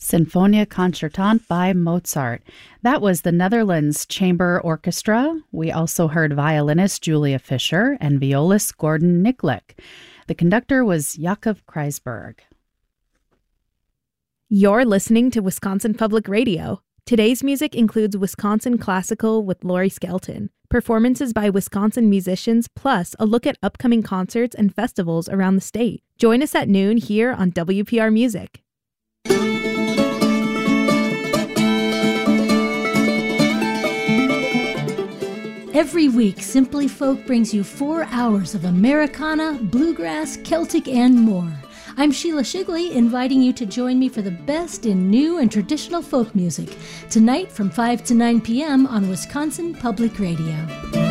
Sinfonia Concertante by Mozart. That was the Netherlands Chamber Orchestra. We also heard violinist Julia Fischer and violist Gordon Niklic. The conductor was Jakob Kreisberg. You're listening to Wisconsin Public Radio. Today's music includes Wisconsin Classical with Laurie Skelton, performances by Wisconsin musicians, plus a look at upcoming concerts and festivals around the state. Join us at noon here on WPR Music. Every week, Simply Folk brings you 4 hours of Americana, bluegrass, Celtic, and more. I'm Sheila Shigley, inviting you to join me for the best in new and traditional folk music, tonight from 5 to 9 p.m. on Wisconsin Public Radio.